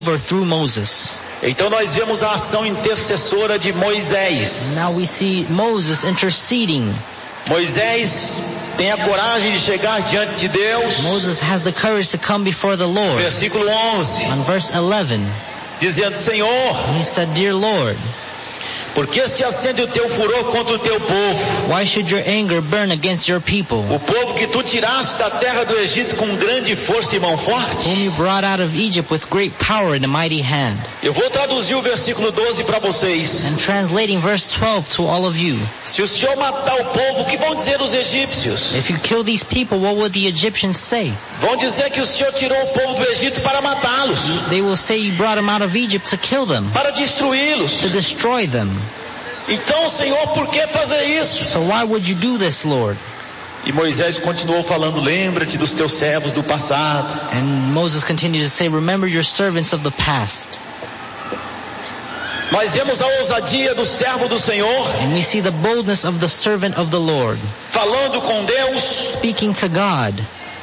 through Moses. Então nós vemos a ação intercessora de Moisés. Now we see Moses interceding. Moisés tem a coragem de chegar diante de Deus. Moses has the courage to come before the Lord. Versículo 11. On verse 11, Dizendo: Senhor, he said, Dear Lord, por que se acende o teu furor contra o teu povo? why should your anger burn against your people, O povo que tu tiraste da terra do Egito com grande força e mão forte? whom you brought out of Egypt with great power and a mighty hand? Eu vou traduzir o versículo 12 para vocês. And translating verse 12 to all of you. Se o Senhor matar o povo, o que vão dizer os egípcios? If you kill these people, what would the Egyptians say? Vão dizer que o Senhor tirou o povo do Egito para matá-los, They will say you brought them out of Egypt to kill them, para destruí-los. to destroy them. Então, Senhor, por que fazer isso? So why would you do this, Lord? E Moisés continuou falando: lembra-te dos teus servos do passado. And Moses continued to say, remember your servants of the past. Nós vemos a ousadia do servo do Senhor, And we see the boldness of the servant of the Lord, falando com Deus, speaking to God,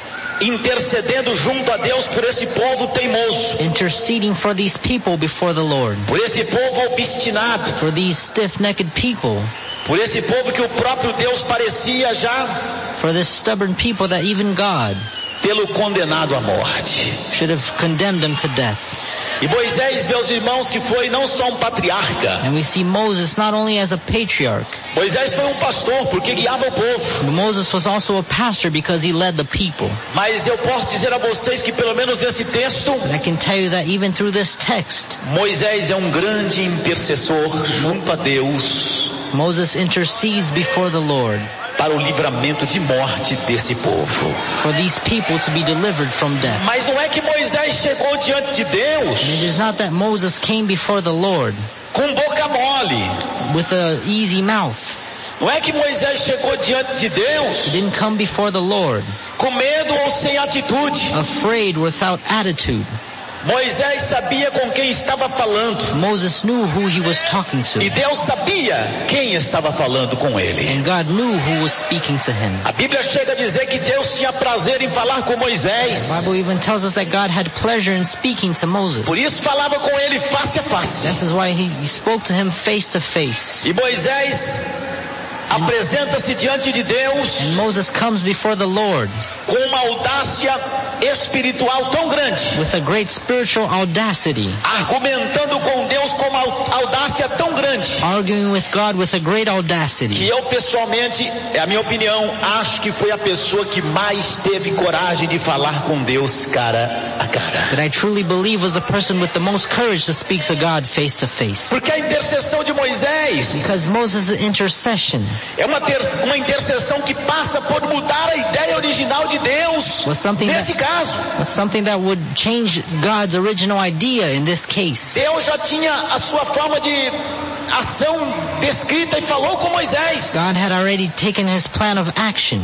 intercedendo junto a Deus por esse povo teimoso, interceding for these people before the Lord, por esse povo obstinado, for these stiff-necked people, por esse povo que o próprio Deus parecia já for this stubborn people that even God tê-lo condenado à morte. should have condemned them to death. E Moisés, meus irmãos, que foi não só um patriarca, And we see Moses not only as a patriarch, Moisés foi um pastor porque guiava o povo. but Moses was also a pastor because he led the people. Mas eu posso dizer a vocês que pelo menos nesse texto, And I can tell you that even through this text, Moisés é um grande intercessor junto a Deus Moses intercedes before the Lord para o livramento de morte desse povo. for these people to be delivered from death. Mas não é que Moisés chegou diante de Deus And it is not that Moses came before the Lord com boca mole. with an easy mouth. Não é que Moisés chegou diante de He Deus didn't come before the Lord com medo ou sem atitude. afraid, without attitude. Moisés sabia com quem estava falando. Moses knew who he was talking to. E Deus sabia quem estava falando com ele. And God knew who was speaking to him. A Bíblia chega a dizer que Deus tinha prazer em falar com Moisés. The Bible even tells us that God had pleasure in speaking to Moses. Por isso falava com ele face a face. That is why he spoke to him face to face. E Moisés apresenta-se diante de Deus And Moses comes before the Lord com uma audácia espiritual tão grande, with a great spiritual audacity, argumentando com Deus com uma audácia tão grande, arguing with God with a great que audacity, eu pessoalmente, é a minha opinião, acho que foi a pessoa que mais teve coragem de falar com Deus cara a cara. that I truly believe was the person with the most courage to speak to God face to face. Porque a intercessão de Moisés Because Moses' intercession é uma intercessão que passa por mudar a ideia original de Deus. was something Nesse that caso, was something that would change God's original idea in this case. Deus já tinha a sua forma de ação descrita e falou com Moisés. God had already taken his plan of action.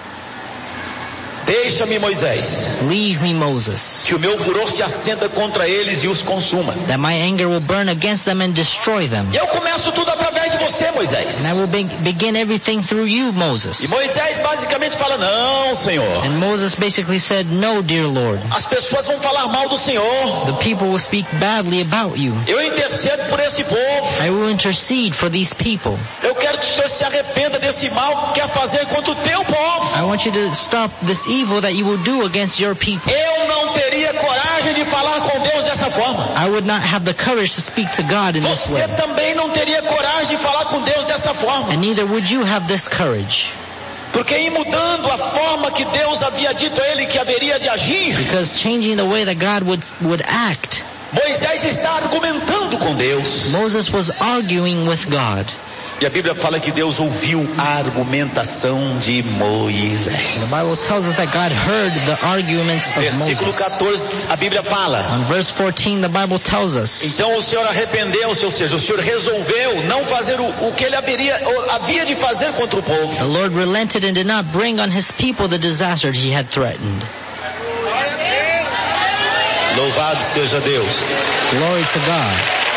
Deixa-me, Moisés, Leave me, Moses, que o meu furor se acenda contra eles e os consuma. that my anger will burn against them and destroy them. E eu começo tudo através de você, Moisés. And I will begin everything through you, E Moses. Moisés basicamente fala: não, Senhor. And Moses basically said, no, dear Lord. As pessoas vão falar mal do Senhor. The people will speak badly about you. Eu intercedo por esse povo. I will intercede for these people. Eu quero que o Senhor se arrependa desse mal que quer fazer contra o teu povo. I want you to stop this evil that you will do against your people. Eu não teria coragem de falar com Deus dessa forma. I would not have the courage to speak to God in this way. Você também não teria coragem de falar com Deus dessa forma. And neither would you have this courage. Porque ir mudando a forma que Deus havia dito a ele que haveria de agir, Because changing the way that God would act, Moisés está argumentando com Deus. Moses was arguing with God. E a Bíblia fala que Deus ouviu a argumentação de Moisés. The Bible tells us that God heard the arguments of Versículo Moses. 14, a Bíblia fala: On verse 14, the Bible tells us, então o Senhor arrependeu-se, ou seja, o Senhor resolveu não fazer o que ele havia de fazer contra o povo. the Lord relented and did not bring on his people the disaster he had threatened. Louvado seja Deus. Glory to God.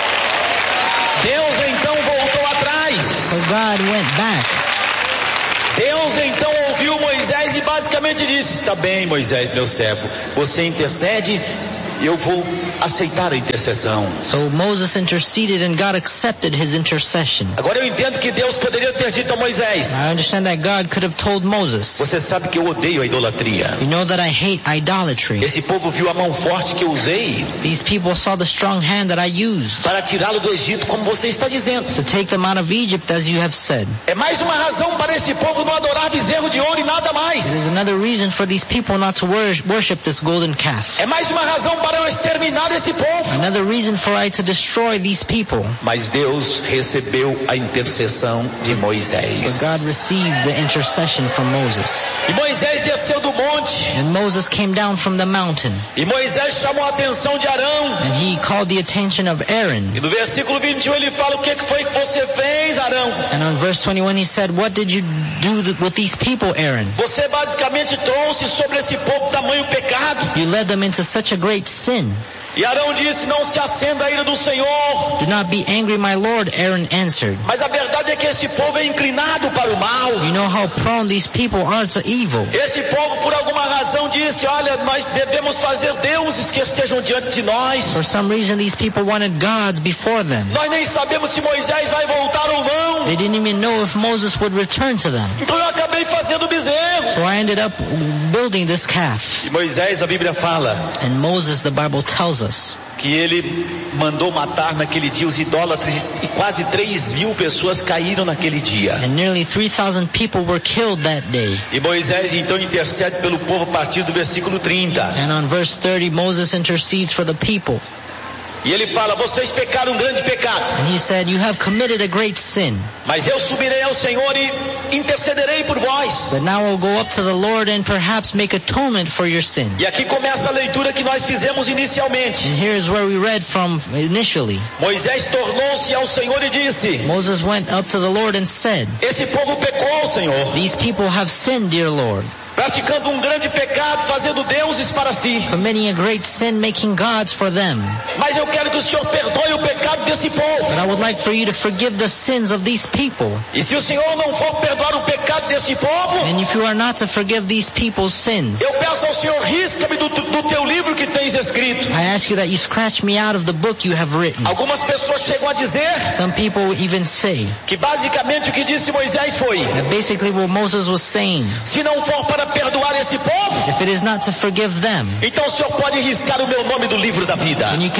Deus então voltou atrás. So God went back. Deus então ouviu Moisés e basicamente disse: está bem, Moisés, meu servo, você intercede eu vou aceitar a intercessão. So Moses interceded and God accepted his intercession. Agora eu entendo que Deus poderia ter dito a Moisés: I understand that God could have told Moses, você sabe que eu odeio a idolatria. you know that I hate idolatry. Esse povo viu a mão forte que eu usei These people saw the strong hand that I used para tirá-lo do Egito, como você está dizendo. to take them out of Egypt, as you have said. É mais uma razão para esse povo não adorar bezerro de ouro e nada mais. It is another reason for these people not to worship this golden calf. É mais uma razão para eu exterminar esse povo. Another reason for I to destroy these people. Mas Deus recebeu a intercessão de But Moisés. God received the intercession from Moses. E Moisés desceu do monte. And Moses came down from the mountain, E Moisés chamou a atenção de Arão. and he called the attention of Aaron. E no versículo 21 ele fala: o que foi que você fez, Arão? And on verse 21 he said, what did you do with these people, Aaron? Você basicamente trouxe sobre esse povo tamanho pecado. You led them into such a great sin. E Arão disse: não se acenda a ira do Senhor. Do not be angry, my Lord, Aaron answered. Mas a verdade é que esse povo é inclinado para o mal. You know how prone these people are to evil. Esse povo por alguma razão disse: olha, nós devemos fazer deuses que estejam diante de nós. For some reason these people wanted gods before them. Nós nem sabemos se Moisés vai voltar ou não. They didn't even know if Moses would return to them. Então eu acabei fazendo bezerro. So I ended up building this calf. E Moisés, a Bíblia fala And Moses, the Bible tells us, que ele mandou matar naquele dia os idólatras, e quase 3.000 pessoas caíram naquele dia. and nearly 3,000 people were killed that day. E Moisés então intercede pelo povo a partir do versículo 30. And on verse 30, Moses intercedes for the people. E ele fala: vocês pecaram um grande pecado, And he said, you have committed a great sin. mas eu subirei ao Senhor e intercederei por vós. But now we'll go up to the Lord and perhaps make atonement for your sin. E aqui começa a leitura que nós fizemos inicialmente. And here is where we read from initially. Moisés tornou-se ao Senhor e disse: Moses went up to the Lord and said, esse povo pecou, Senhor, these people have sinned, dear Lord, praticando um grande pecado, fazendo deuses para si. committing a great sin, making gods for them. Mas eu quero que o Senhor perdoe o pecado desse povo. But I would like for you to forgive the sins of these people. E se o Senhor não for perdoar o pecado desse povo, And if you are not to forgive these people's sins, eu peço ao Senhor: risca-me do teu livro que tens escrito. I ask you that you scratch me out of the book you have written. Algumas pessoas chegam a dizer Some people even say que basicamente o que disse Moisés foi: that basically what Moses was saying, se não for para perdoar esse povo, if it is not to forgive them, então o Senhor pode riscar o meu nome do livro da vida. then you